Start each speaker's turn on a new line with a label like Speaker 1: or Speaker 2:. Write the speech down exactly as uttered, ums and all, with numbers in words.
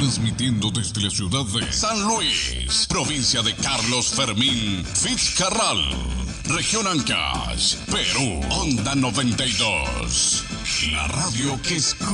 Speaker 1: transmitiendo desde la ciudad de San Luis, provincia de Carlos Fermín Fitzcarral, región Ancash, Perú. Onda noventa y dos, la radio que escucha.